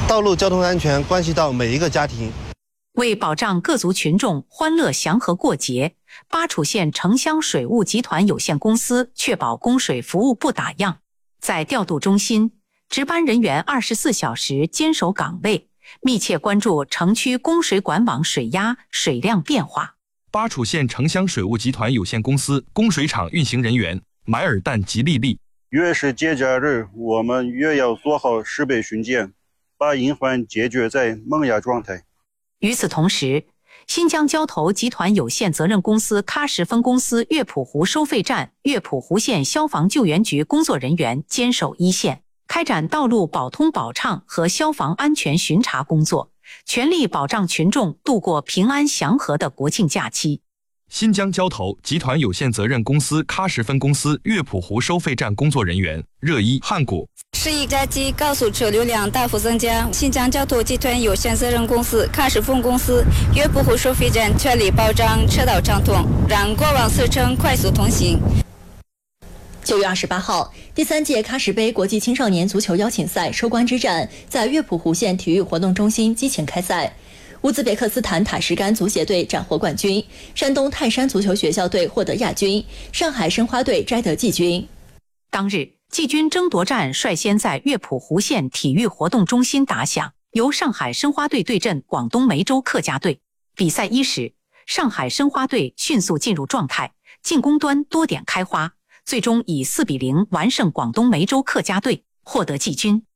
道路交通安全关系到每一个家庭。 为保障各族群众欢乐祥和过节，巴楚县城乡水务集团有限公司确保供水服务不打烊。在调度中心，值班人员24小时坚守岗位，密切关注城区供水管网水压、水量变化。 巴楚县城乡水务集团有限公司供水厂运行人员买尔旦吉丽丽： 越是节假日，我们越要做好设备巡检，把隐患解决在萌芽状态。 与此同时，新疆交投集团有限责任公司喀什分公司乐浦湖收费站、乐浦湖县消防救援局工作人员坚守一线，开展道路保通保畅和消防安全巡查工作，全力保障群众度过平安祥和的国庆假期。 新疆交投集团有限责任公司喀什分公司乐浦湖收费站工作人员热依汉谷 11假期高速车流量大幅增加，新疆交投集团有限责任公司喀什分公司乐浦湖收费站全力保障车道畅通，让过往4城快速通行。 9月28号，第3届喀什杯国际青少年足球邀请赛收官之战在乐浦湖县体育活动中心激情开赛。乌兹别克斯坦塔什干足协队斩获冠军，山东泰山足球学校队获得亚军，上海申花队摘得季军。 当日，季军争夺战率先在乐浦湖县体育活动中心打响，由上海申花队对阵广东梅州客家队。比赛伊始，上海申花队迅速进入状态，进攻端多点开花，最终以4-0完胜广东梅州客家队，获得季军。